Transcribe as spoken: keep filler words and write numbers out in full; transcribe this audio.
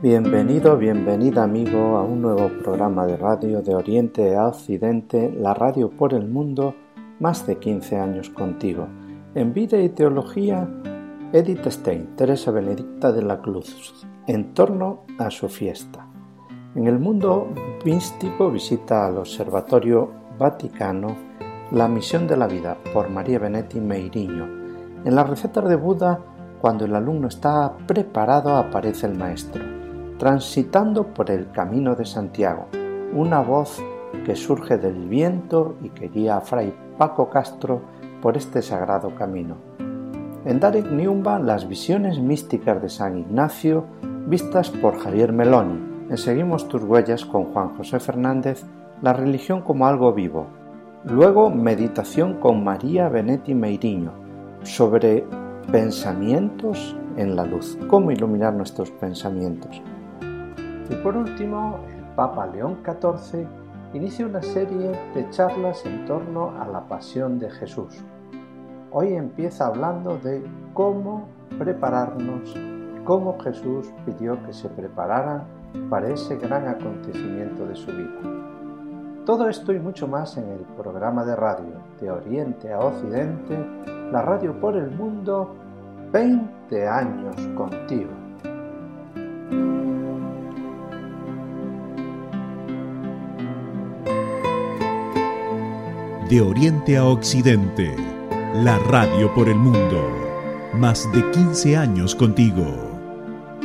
Bienvenido, bienvenida amigo a un nuevo programa de radio de Oriente a Occidente, la radio por el mundo, más de quince años contigo. En Vida y Teología, Edith Stein, Teresa Benedicta de la Cruz, en torno a su fiesta. En el mundo místico visita al Observatorio Vaticano La misión de la vida por María Benetti Meiriño. En las recetas de Buda, cuando el alumno está preparado, aparece el maestro, transitando por el camino de Santiago, una voz que surge del viento y que guía a Fray Paco Castro por este sagrado camino. En Darek Niumba, las visiones místicas de San Ignacio, vistas por Javier Meloni. En Seguimos tus huellas con Juan José Fernández, la religión como algo vivo. Luego, meditación con María Benetti Meiriño sobre pensamientos en la luz, cómo iluminar nuestros pensamientos. Y por último, el Papa León catorce inicia una serie de charlas en torno a la pasión de Jesús. Hoy empieza hablando de cómo prepararnos, cómo Jesús pidió que se prepararan para ese gran acontecimiento de su vida. Todo esto y mucho más en el programa de radio de Oriente a Occidente, la radio por el mundo, veinte años contigo. De Oriente a Occidente, la radio por el mundo, más de quince años contigo.